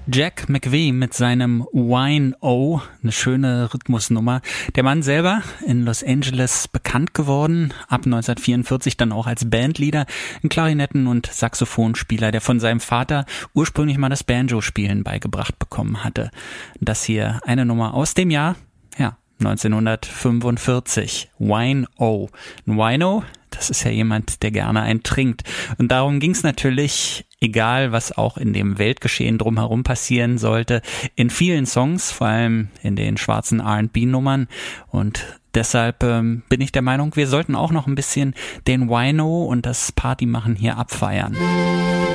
Jack McVie mit seinem Wine-O, eine schöne Rhythmusnummer. Der Mann selber in Los Angeles bekannt geworden, ab 1944 dann auch als Bandleader, ein Klarinetten- und Saxophonspieler, der von seinem Vater ursprünglich mal das Banjo-Spielen beigebracht bekommen hatte. Das hier eine Nummer aus dem Jahr, 1945. Wine-O. Ein Wino, das ist ja jemand, der gerne einen trinkt. Und darum ging es natürlich, egal was auch in dem Weltgeschehen drumherum passieren sollte, in vielen Songs, vor allem in den schwarzen R&B-Nummern. Und deshalb bin ich der Meinung, wir sollten auch noch ein bisschen den Wino und das Partymachen hier abfeiern.